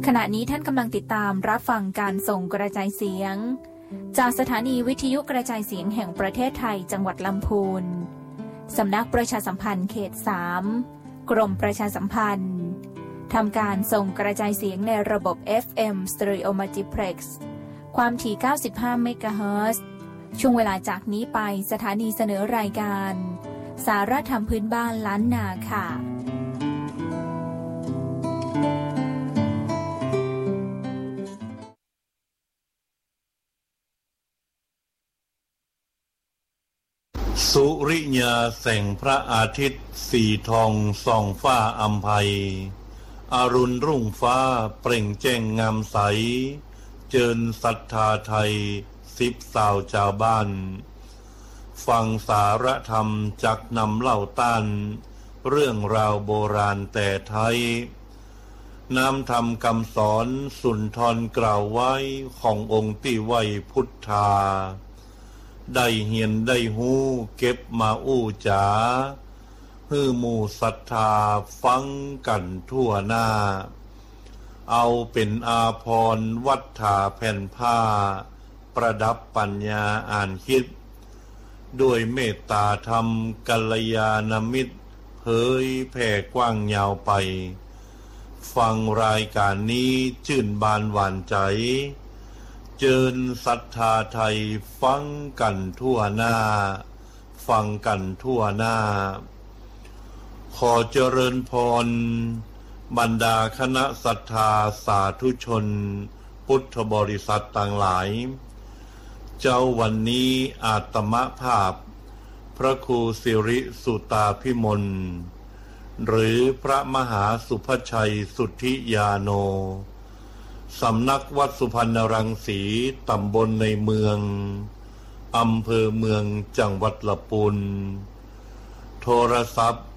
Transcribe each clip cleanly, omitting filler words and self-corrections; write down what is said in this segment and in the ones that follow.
ขณะนี้ท่านกำลังติดตามรับฟังการส่งกระจายเสียงจากสถานีวิทยุกระจายเสียงแห่งประเทศไทยจังหวัดลำพูนสำนักประชาสัมพันธ์เขต 3 กรมประชาสัมพันธ์ทำการส่งกระจายเสียงในระบบ FM Stereo Multiplex ความถี่ 95 เมกะเฮิรตซ์ช่วงเวลาจากนี้ไปสถานีเสนอรายการสาระธรรมพื้นบ้านล้านนาค่ะสุริยาแสงพระอาทิตย์สีทองส่องฟ้าอำไพอรุณรุ่งฟ้าเปล่งแจ้งงามใสเจิญศรัทธาไทยสิบสาวชาวบ้านฟังสารธรรมจักนำเล่าต้านเรื่องราวโบราณแต่ไทยน้ำธรรมคำสอนสุนทรกล่าวไว้ขององค์ที่ไว้พุทธาได้เหียนได้หูเก็บมาอู้จ๋าฮือหมู่ศรัทธาฟังกันทั่วหน้าเอาเป็นอาภรณ์วัฏฐาแผ่นผ้าประดับปัญญาอ่านคิดด้วยเมตตาธรรมกัลยาณมิตรเผยแผ่กว้างยาวไปฟังรายการนี้ชื่นบานหวานใจเจิญศรัทธาไทยฟังกันทั่วหน้าฟังกันทั่วหน้าขอเจริญพรบรรดาคณะศรัทธาสาธุชนพุทธบริษัทต่างหลายเจ้าวันนี้อาตมภาพพระครูสิริสุตาภิมลหรือพระมหาสุภชัยสุทธิยาโนสำนักวัดสุพรรณรังสีตำบลในเมืองอำเภอเมืองจังหวัดลำพูนโทรศัพท์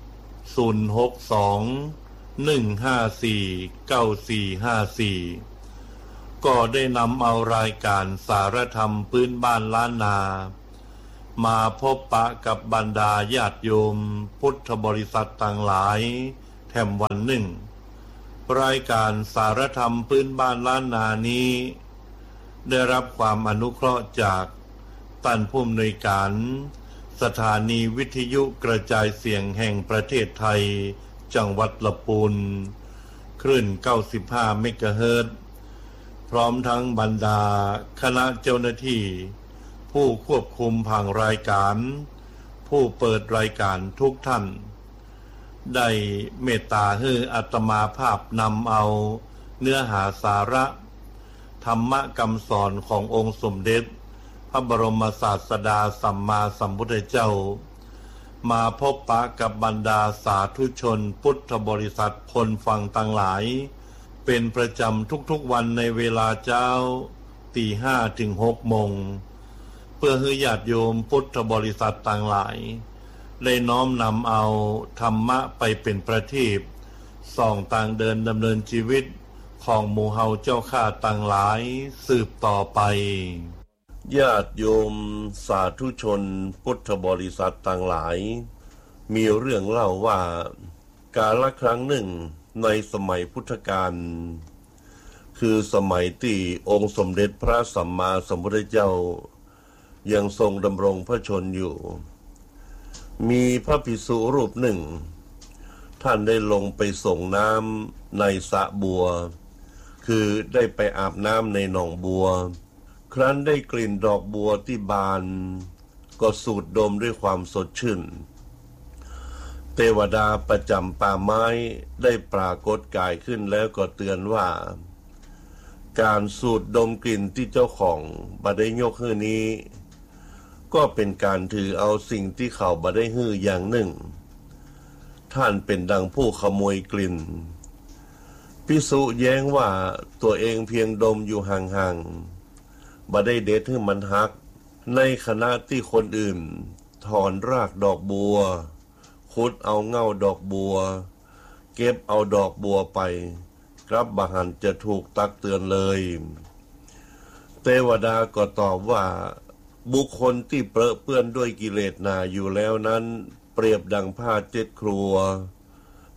062-154-9454ก็ได้นำเอารายการสารธรรมพื้นบ้านล้านนามาพบปะกับบรรดาญาติโยมพุทธบริษัทต่างหลายแถมวันหนึ่งรายการสารธรรมพื้นบ้านล้านนานี้ได้รับความอนุเคราะห์จากท่านผู้อำนวยการสถานีวิทยุกระจายเสียงแห่งประเทศไทยจังหวัดลำพูนคลื่น95 เมกะเฮิรตซ์พร้อมทั้งบรรดาคณะเจ้าหน้าที่ผู้ควบคุมผังรายการผู้เปิดรายการทุกท่านได้เมตตาให้อาตมาภาพนำเอาเนื้อหาสาระธรรมคำสอนขององค์สมเด็จพระบรมศาสดาสัมมาสัมพุทธเจ้ามาพบปะกับบรรดาสาธุชนพุทธบริษัทคนฟังต่างหลายเป็นประจำทุกๆวันในเวลาเช้า 5:00 ถึง 6:00 น.เพื่อให้ญาติโยมพุทธบริษัทต่างหลายได้น้อมนำเอาธรรมะไปเป็นประทีปส่องต่างเดินดำเนินชีวิตของหมู่เฮาเจ้าข้าต่างหลายสืบต่อไปญาติโยมสาธุชนพุทธบริษัทต่างหลายมีเรื่องเล่าว่ากาลครั้งหนึ่งในสมัยพุทธกาลคือสมัยที่องค์สมเด็จพระสัมมาสัมพุทธเจ้ายังทรงดำรงพระชนอยู่มีพระภิกษุรูปหนึ่งท่านได้ลงไปส่งน้ำในสระบัวคือได้ไปอาบน้ำในหนองบัวครั้นได้กลิ่นดอกบัวที่บานก็สูดดมด้วยความสดชื่นเทวดาประจำป่าไม้ได้ปรากฏกายขึ้นแล้วก็เตือนว่าการสูดดมกลิ่นที่เจ้าของบ่ได้ยกให้นี้ก็เป็นการถือเอาสิ่งที่เขาบ่ได้ฮื้ออย่างหนึ่งท่านเป็นดังผู้ขโมยกลิ่นภิกษุแย้งว่าตัวเองเพียงดมอยู่ห่างๆบ่ได้เด็ดให้มันหักในขณะที่คนอื่นถอนรากดอกบัวขุดเอาเง่าดอกบัวเก็บเอาดอกบัวไปกลับบ่หันจะถูกตักเตือนเลยเทวดาก็ตอบว่าบุคคลที่เปรอะเปื้อนด้วยกิเลสหนาอยู่แล้วนั้นเปรียบดังผ้าเจ็ดครัว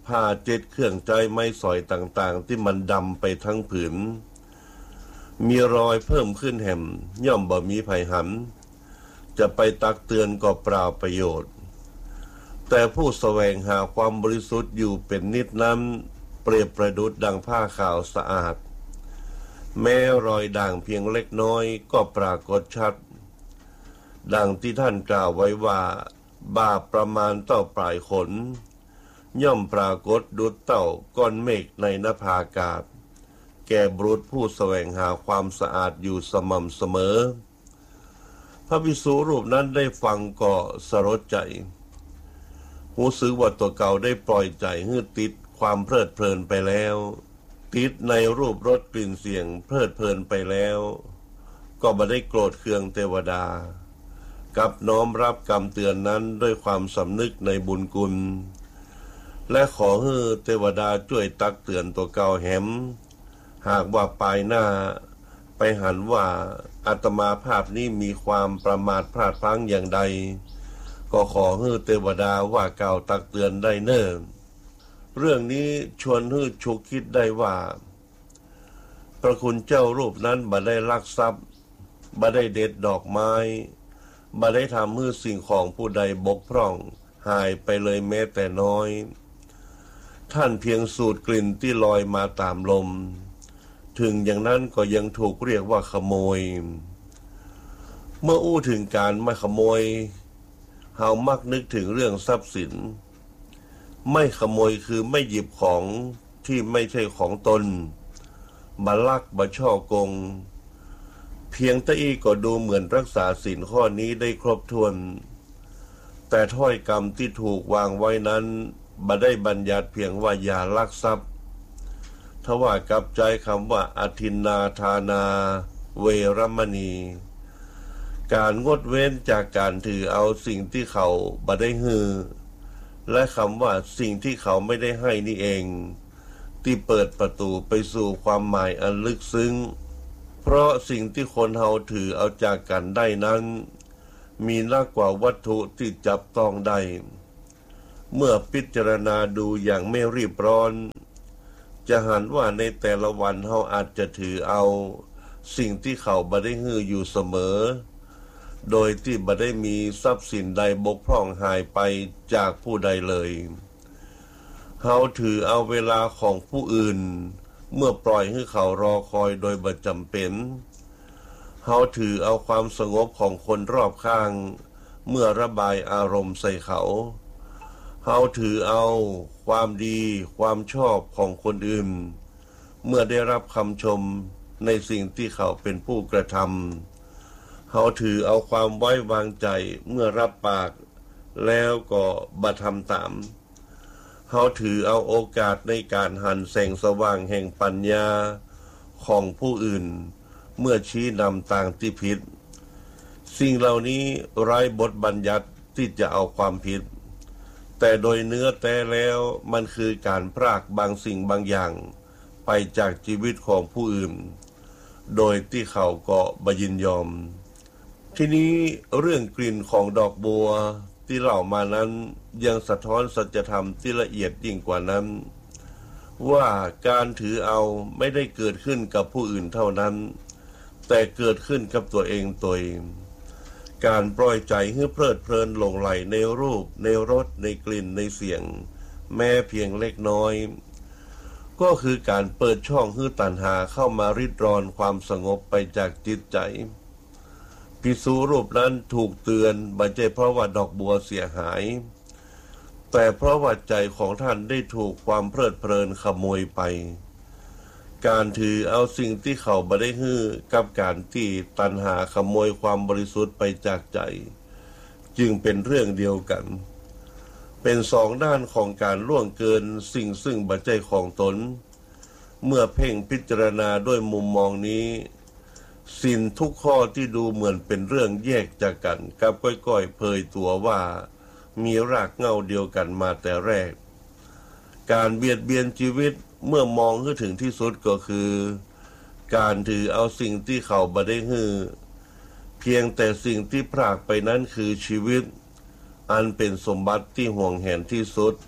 ผ้าเจ็ดเครื่องใจไม้สอยต่างๆที่มันดำไปทั้งผืนมีรอยเพิ่มขึ้นแห่มย่อมบ่มีไผหันจะไปตักเตือนก็เปล่าประโยชน์แต่ผู้แสวงหาความบริสุทธิ์อยู่เป็นนิดนั้นเปรียบประดุจดังผ้าขาวสะอาดแม้รอยด่างเพียงเล็กน้อยก็ปรากฏชัดดังที่ท่านกล่าวไว้ว่าบาปประมาณเต้าปลายขนย่อมปรากฏดุจเต้าก้อนเมฆในนภาอากาศแก่บุรุษผู้แสวงหาความสะอาดอยู่สม่ำเสมอพระภิกษุรูปนั้นได้ฟังก็สลดใจรู้สึกว่าตัวเก่าได้ปล่อยใจให้ติดความเพลิดเพลินไปแล้วติดในรูปรสกลิ่นเสียงเพลิดเพลินไปแล้วก็บ่ได้โกรธเคืองเทวดากับน้อมรับคำเตือนนั้นด้วยความสำนึกในบุญคุณและขอให้เทวดาช่วยตักเตือนตัวเก่าแหมหากว่าปลายหน้าไปหันว่าอาตมาภาพนี้มีความประมาทพลาดพลั้งอย่างใดก็ขอให้เทวดาว่ากล่าวตักเตือนได้เนิ่นเรื่องนี้ชวนให้ฉุกคิดได้ว่าพระคุณเจ้ารูปนั้นบ่ได้ลักทรัพย์บ่ได้เด็ดดอกไม้บ่ได้ทำให้สิ่งของผู้ใดบกพร่องหายไปเลยแม้แต่น้อยท่านเพียงสูดกลิ่นที่ลอยมาตามลมถึงอย่างนั้นก็ยังถูกเรียกว่าขโมยเมื่ออู้ถึงการไม่ขโมยเฮามักนึกถึงเรื่องทรัพย์สินไม่ขโมยคือไม่หยิบของที่ไม่ใช่ของตนบ่ลักบ่ช่อโกงเพียงแต่อีก็ดูเหมือนรักษาศีลข้อนี้ได้ครบถ้วนแต่ถ้อยคำที่ถูกวางไว้นั้นบ่ได้บัญญัติเพียงว่าอย่าลักทรัพย์ทว่ากับใจคำว่าอทินนาทานาเวรมณีการงดเว้นจากการถือเอาสิ่งที่เขาบ่ได้ฮือและคำว่าสิ่งที่เขาไม่ได้ให้นี่เองที่เปิดประตูไปสู่ความหมายอันลึกซึ้งเพราะสิ่งที่คนเฮาถือเอาจากกันได้นั้นมีนักกว่าวัตถุที่จับต้องได้เมื่อพิจารณาดูอย่างไม่รีบร้อนจะหันว่าในแต่ละวันเฮาอาจจะถือเอาสิ่งที่เขาบ่ได้ฮืออยู่เสมอโดยที่บ่ได้มีทรัพย์สินใดบกพร่องหายไปจากผู้ใดเลยเฮาถือเอาเวลาของผู้อื่นเมื่อปล่อยให้เขารอคอยโดยบ่จำเป็นเฮาถือเอาความสงบของคนรอบข้างเมื่อระบายอารมณ์ใส่เขาเฮาถือเอาความดีความชอบของคนอื่นเมื่อได้รับคำชมในสิ่งที่เขาเป็นผู้กระทำเฮาถือเอาความไว้วางใจเมื่อรับปากแล้วก็บ่ทำตามเฮาถือเอาโอกาสในการหันแสงสว่างแห่งปัญญาของผู้อื่นเมื่อชี้นำทางที่ผิดสิ่งเหล่านี้ไร้บทบัญญัติที่จะเอาความผิดแต่โดยเนื้อแท้แล้วมันคือการพรากบางสิ่งบางอย่างไปจากชีวิตของผู้อื่นโดยที่เขาก็บ่ยินยอมทีนี้เรื่องกลิ่นของดอกบัวที่เล่ามานั้นยังสะท้อนสัจธรรมที่ละเอียดยิ่งกว่านั้นว่าการถือเอาไม่ได้เกิดขึ้นกับผู้อื่นเท่านั้นแต่เกิดขึ้นกับตัวเองการปล่อยใจให้เพลิดเพลินหลงไหลในรูปในรสในกลิ่นในเสียงแม้เพียงเล็กน้อยก็คือการเปิดช่องให้ตัณหาเข้ามาริดรอนความสงบไปจากจิตใจภิกษุรูปนั้นถูกเตือนไม่ใช่เพราะว่าดอกบัวเสียหายแต่เพราะว่าใจของท่านได้ถูกความเพลิดเพลินขโมยไปการถือเอาสิ่งที่เขาบ่ได้ฮื้อกับการที่ตัณหาขโมยความบริสุทธิ์ไปจากใจจึงเป็นเรื่องเดียวกันเป็นสองด้านของการล่วงเกินสิ่งซึ่งบ่ใช่ของตนเมื่อเพ่งพิจารณาด้วยมุมมองนี้สิ่งทุกข้อที่ดูเหมือนเป็นเรื่องแยกจากกันกับก้อยๆเผยตัวว่ามีรากเหง้าเดียวกันมาแต่แรกการเบียดเบียนชีวิตเมื่อมองให้ถึงที่สุดก็คือการถือเอาสิ่งที่เขาบ่ได้ฮื้อเพียงแต่สิ่งที่พรากไปนั้นคือชีวิตอันเป็นสมบัติที่ห่วงแหนที่สุด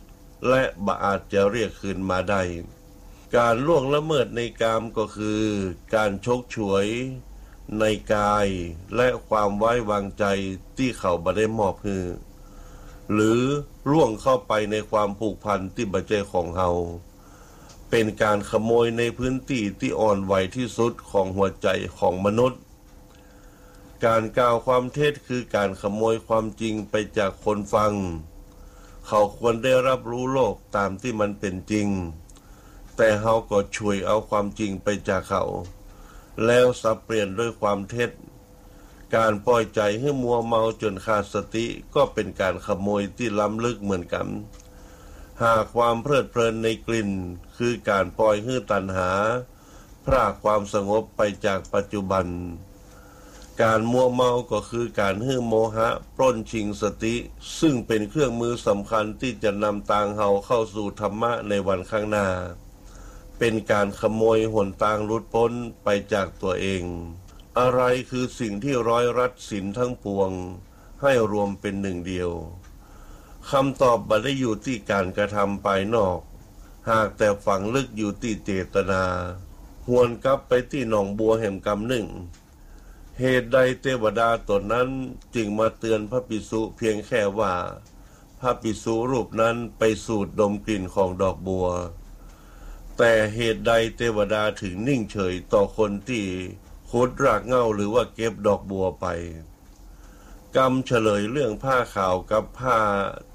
และบ่อาจจะเรียกคืนมาได้การล่วงละเมิดในกามก็คือการชกฉวยในกายและความไว้วางใจที่เขาบ่ได้มอบให้หรือล่วงเข้าไปในความผูกพันที่บ่ใจของเฮาเป็นการขโมยในพื้นที่ที่อ่อนไหวที่สุดของหัวใจของมนุษย์การกล่าวความเท็จคือการขโมยความจริงไปจากคนฟังเขาควรได้รับรู้โลกตามที่มันเป็นจริงแต่เฮาก็ช่วยเอาความจริงไปจากเขาแล้วสับเปลี่ยนด้วยความเท็จการปล่อยใจให้มัวเมาจนขาดสติก็เป็นการขโมยที่ล้ำลึกเหมือนกันหากความเพลิดเพลินในกลิ่นคือการปล่อยให้ตัณหาพรากความสงบไปจากปัจจุบันการมัวเมาก็คือการให้โมหะปล้นชิงสติซึ่งเป็นเครื่องมือสำคัญที่จะนำทางเฮาเข้าสู่ธรรมะในวันข้างหน้าเป็นการขโมยหนทางหลุดพ้นไปจากตัวเองอะไรคือสิ่งที่ร้อยรัดศีลทั้งปวงให้รวมเป็นหนึ่งเดียวคำตอบบ่ได้อยู่ที่การกระทำภายนอกหากแต่ฝังลึกอยู่ที่เจตนาหวนกลับไปที่หนองบัวแห่งกรรมหนึ่งเหตุใดเทวดาตนนั้นจึงมาเตือนพระภิกษุเพียงแค่ว่าพระภิกษุรูปนั้นไปสูดดมกลิ่นของดอกบัวแต่เหตุใดเทวดาถึงนิ่งเฉยต่อคนที่ขุดรากเหง้าหรือว่าเก็บดอกบัวไปกรรมเฉลยเรื่องผ้าขาวกับผ้า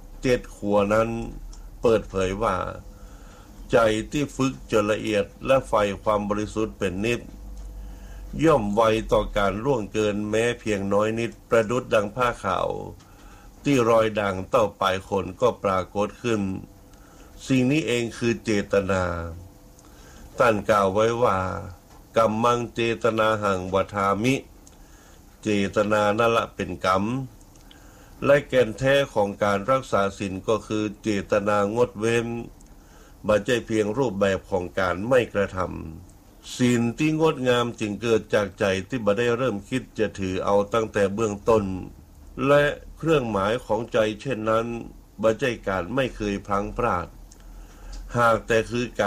7ขัวนั้นเปิดเผยว่าใจที่ฝึกจนละเอียดและไฟความบริสุทธิ์เป็นนิจย่อมไวต่อการล่วงเกินแม้เพียงน้อยนิดประดุจดังผ้าขาวที่รอยด่างเต้าปลายขนก็ปรากฏขึ้นสิ่งนี้เองคือเจตนาท่านกล่าวไว้ว่ากัมมังเจตนาหังวัฏามิเจตนานั่นละเป็นกรรมและแก่นแท้ของการรักษาศีลก็คือเจตนางดเว้นบ่ใช่เพียงรูปแบบของการไม่กระทำศีลที่งดงามจึงเกิดจากใจที่บ่ได้เริ่มคิดจะถือเอาตั้งแต่เบื้องต้นและเครื่องหมายของใจเช่นนั้นบ่ใช่การไม่เคยพลั้งพลาดหากแต่คือการ